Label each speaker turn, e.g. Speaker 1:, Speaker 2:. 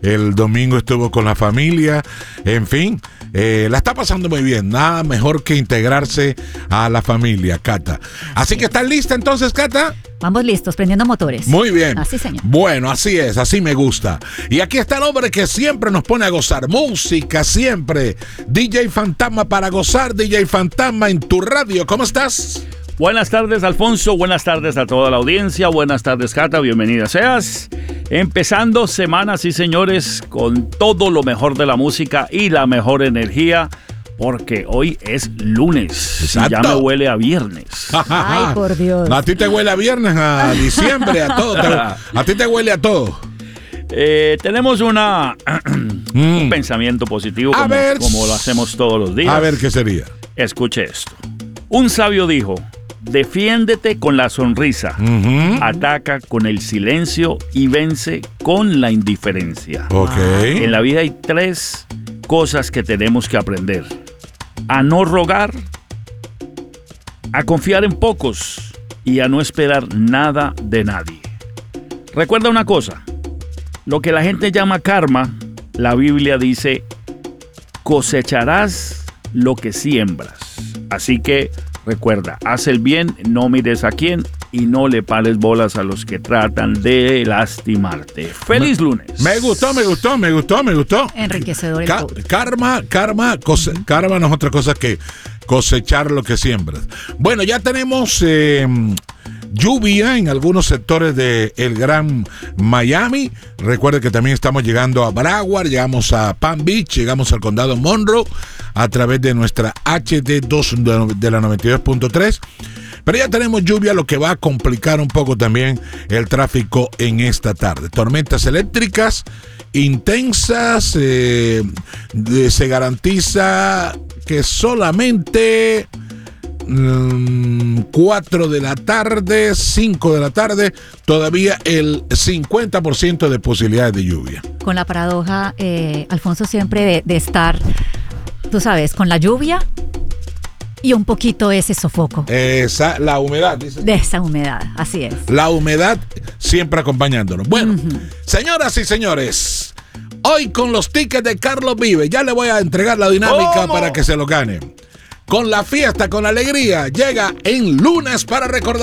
Speaker 1: el domingo estuvo con la familia, en fin, la está pasando muy bien. Nada mejor que integrarse a la familia, Cata. Así que ¿estás lista entonces, Cata?
Speaker 2: Vamos listos, prendiendo motores.
Speaker 1: Muy bien.
Speaker 2: Así, señor.
Speaker 1: Bueno, así es, así me gusta. Y aquí está el hombre que siempre nos pone a gozar. Música siempre. DJ Fantasma para gozar. DJ Fantasma en tu radio. ¿Cómo estás?
Speaker 3: Buenas tardes, Alfonso. Buenas tardes a toda la audiencia. Buenas tardes, Cata. Bienvenida seas. Empezando semana, sí, señores, con todo lo mejor de la música y la mejor energía. Porque hoy es lunes.
Speaker 1: Exacto.
Speaker 3: Y ya me huele a viernes.
Speaker 2: Ay, por Dios.
Speaker 1: A ti te huele a viernes, a diciembre, a todo. A ti te huele a todo.
Speaker 3: Tenemos un pensamiento positivo como lo hacemos todos los días.
Speaker 1: A ver, ¿qué sería?
Speaker 3: Escuche esto. Un sabio dijo: defiéndete con la sonrisa, ataca con el silencio y vence con la indiferencia.
Speaker 1: Ok.
Speaker 3: En la vida hay 3 cosas que tenemos que aprender: a no rogar, a confiar en pocos y a no esperar nada de nadie. Recuerda una cosa: lo que la gente llama karma, la Biblia dice: cosecharás lo que siembras. Así que recuerda, haz el bien, no mires a quién y no le pares bolas a los que tratan de lastimarte. ¡Feliz lunes!
Speaker 1: Me gustó.
Speaker 2: Enriquecedor el
Speaker 1: Karma no es otra cosa que cosechar lo que siembras. Bueno, ya tenemos lluvia en algunos sectores del Gran Miami. Recuerde que también estamos llegando a Broward, llegamos a Palm Beach, llegamos al condado Monroe a través de nuestra HD2 de la 92.3. Pero ya tenemos lluvia, lo que va a complicar un poco también el tráfico en esta tarde. Tormentas eléctricas intensas, se garantiza que solamente 4 de la tarde, 5 de la tarde, todavía el 50% de posibilidades de lluvia.
Speaker 2: Con la paradoja, Alfonso, siempre de estar, tú sabes, con la lluvia y un poquito ese sofoco.
Speaker 1: La humedad, dices.
Speaker 2: De esa humedad, así es.
Speaker 1: La humedad siempre acompañándonos. Bueno, señoras y señores, hoy con los tickets de Carlos Vives, ya le voy a entregar la dinámica para que se lo ganen. Con la fiesta, con la alegría, llega en Lunes para Recordar.